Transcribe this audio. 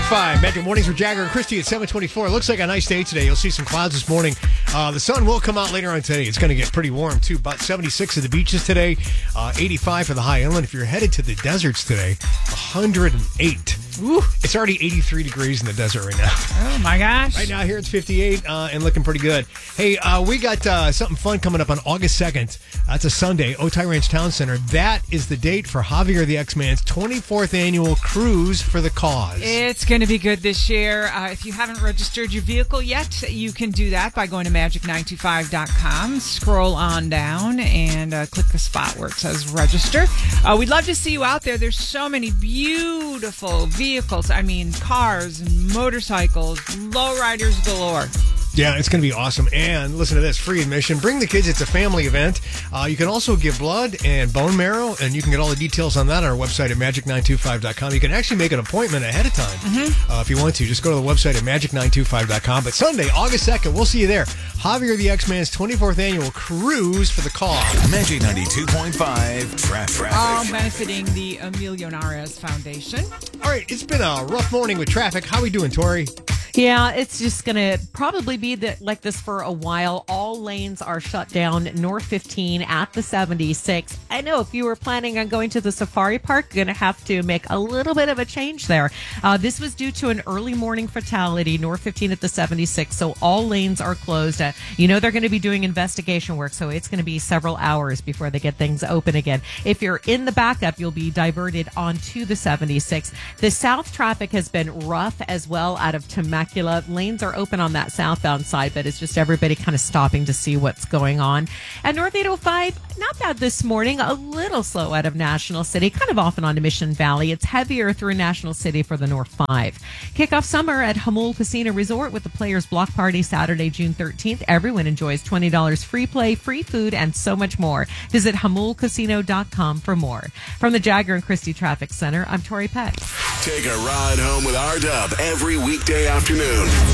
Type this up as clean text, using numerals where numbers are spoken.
92.5 Magic Mornings with Jagger and Christy at 7:24. It looks like a nice day today. You'll see some clouds this morning. The sun will come out later on today. It's going to get pretty warm, too. About 76 at the beaches today, 85 for the high inland. If you're headed to the deserts today, 108. Ooh, it's already 83 degrees in the desert right now. Oh, my gosh. Right now here it's 58 and looking pretty good. Hey, we got something fun coming up on August 2nd. That's a Sunday, Otay Ranch Town Center. That is the date for Javier the X-Man's 24th annual Cruise for the Cause. It's going to be good this year. If you haven't registered your vehicle yet, you can do that by going to magic925.com. Scroll on down and click the spot where it says register. We'd love to see you out there. There's so many beautiful vehicles. I mean, cars and motorcycles, lowriders galore. Yeah, it's going to be awesome. And listen to this, free admission. Bring the kids. It's a family event. You can also give blood and bone marrow, and you can get all the details on that on our website at magic925.com. You can actually make an appointment ahead of time if you want to. Just go to the website at magic925.com. But Sunday, August 2nd, we'll see you there. Javier the X-Man's 24th annual Cruise for the Cause. Magic 92.5 Traffic. All benefiting the Emilio Nares Foundation. All right, it's been a rough morning with traffic. How we doing, Tori? Yeah, it's just going to probably be like this for a while. All lanes are shut down. North 15 at the 76. I know if you were planning on going to the safari park, you're going to have to make a little bit of a change there. This was due to an early morning fatality, North 15 at the 76. So all lanes are closed. They're going to be doing investigation work, so it's going to be several hours before they get things open again. If you're in the backup, you'll be diverted onto the 76. The south traffic has been rough as well out of Temecula. Lanes are open on that southbound side, but it's just everybody kind of stopping to see what's going on. At North 805, not bad this morning. A little slow out of National City, kind of off and onto Mission Valley. It's heavier through National City for the North 5. Kick off summer at Hamul Casino Resort with the Players Block Party Saturday, June 13th. Everyone enjoys $20 free play, free food, and so much more. Visit hamulcasino.com for more. From the Jagger and Christie Traffic Center, I'm Tori Peck. Take a ride home with R-Dub every weekday afternoon.